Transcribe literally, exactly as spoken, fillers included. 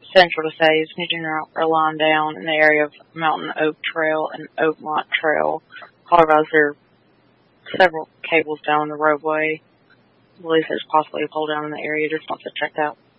Central to say is needing a line down in the area of Mountain Oak Trail and Oakmont Trail. Otherwise, there are several cables down the roadway. I believe there's possibly a pole down in the area. Just wants to check out